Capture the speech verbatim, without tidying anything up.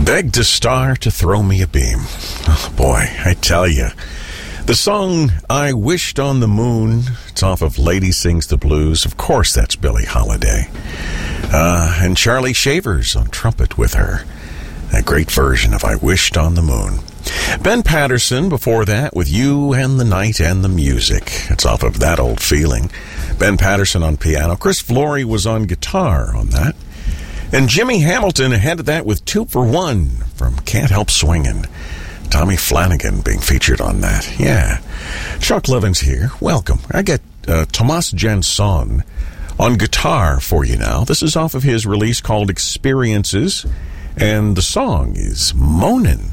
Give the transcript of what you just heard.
Begged a star to throw me a beam. Oh, boy, I tell you. The song, I Wished on the Moon, it's off of Lady Sings the Blues. Of course, that's Billie Holiday. Uh, and Charlie Shavers on trumpet with her. A great version of I Wished on the Moon. Ben Patterson before that with You and the Night and the Music. It's off of That Old Feeling. Ben Patterson on piano. Chris Flory was on guitar on that. And Jimmy Hamilton ahead of that with Two for One from Can't Help Swingin'. Tommy Flanagan being featured on that. Yeah. Chuck Levins here. Welcome. I got uh, Tomas Jansson on guitar for you now. This is off of his release called Experiences. And the song is Moanin'.